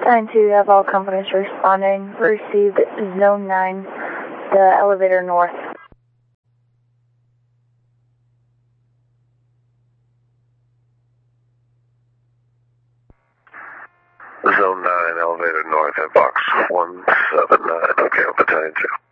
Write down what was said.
Battalion 2, you have all companies responding. Received Zone 9, the elevator north. Zone 9, elevator north at box 179. Okay, Battalion 2.